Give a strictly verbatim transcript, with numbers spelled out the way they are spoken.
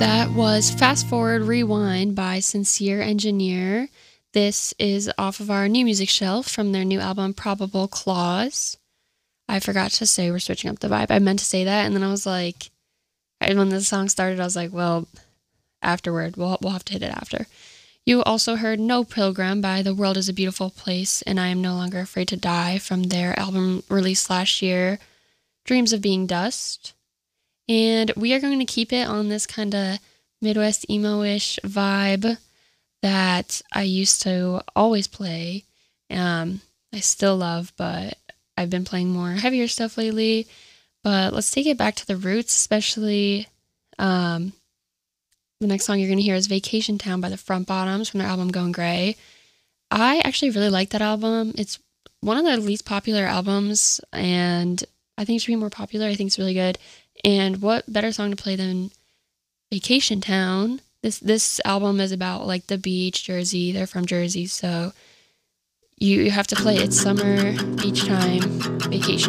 That was Fast Forward Rewind by Sincere Engineer. This is off of our new music shelf from their new album Probable Clause. I forgot to say we're switching up the vibe. I meant to say that, and then I was like, and when the song started, I was like, well, afterward, we'll, we'll have to hit it after. You also heard No Pilgrim by The World is a Beautiful Place and I Am No Longer Afraid to Die from their album released last year, Dreams of Being Dust. And we are going to keep it on this kind of Midwest emo-ish vibe that I used to always play. Um, I still love, but I've been playing more heavier stuff lately. But let's take it back to the roots, especially um, the next song you're going to hear is Vacation Town by the Front Bottoms from their album Going Grey. I actually really like that album. It's one of their least popular albums, and I think it should be more popular. I think it's really good. And what better song to play than Vacation Town? This this album is about like the beach, Jersey. They're from Jersey, so you, you have to play It's Summer, Beach Time, Vacation.